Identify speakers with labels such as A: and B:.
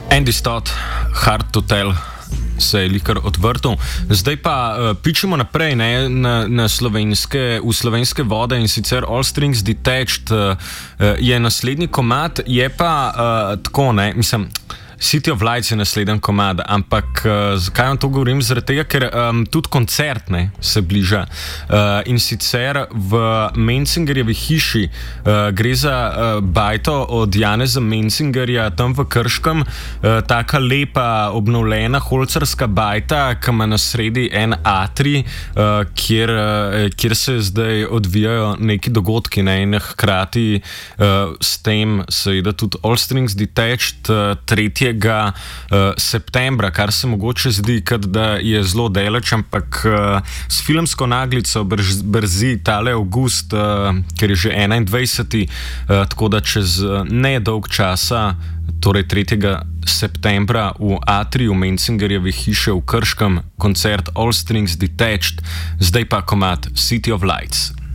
A: Andy Stott, Hard to Tell, se je likar odvrtel. Zdaj pa pičemo naprej v slovenske vode, in sicer All Strings Detached je naslednji komad, je pa tako, mislim, City of Lights je naslednji komad, ampak zakaj vam to govorim? Zaradi tega, ker tudi koncert se bliža. In sicer v Mencingerjevi hiši gre za bajto od Janeza Mencingerja tam v Krškem, taka lepa obnovljena holcarska bajta, ki ima na sredi en atrij, kjer se zdaj odvijajo neki dogodki, in hkrati s tem seveda tudi All Strings Detached 3. septembra, kar se mogoče zdi, da je zelo daleč, ampak s filmsko naglico brzi tale avgust, ker je že 21. Tako da čez nedolg časa, torej 3. septembra v atriju Mencingerjeve hiše v Krškem, koncert All Strings Detached, zdaj pa komad City of Lights.